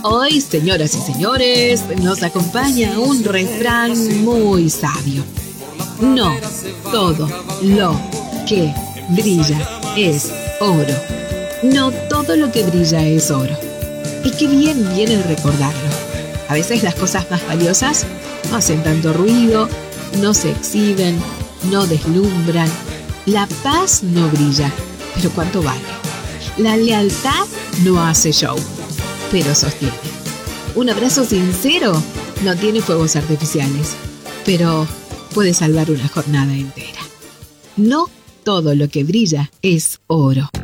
Hoy, señoras y señores, nos acompaña un refrán muy sabio. No todo lo que brilla es oro. No todo lo que brilla es oro. Y qué bien viene recordarlo. A veces las cosas más valiosas no hacen tanto ruido, no se exhiben, no deslumbran. La paz no brilla, pero ¿cuánto vale? La lealtad no hace show, pero sostiene. Un abrazo sincero no tiene fuegos artificiales, pero puede salvar una jornada entera. No todo lo que brilla es oro.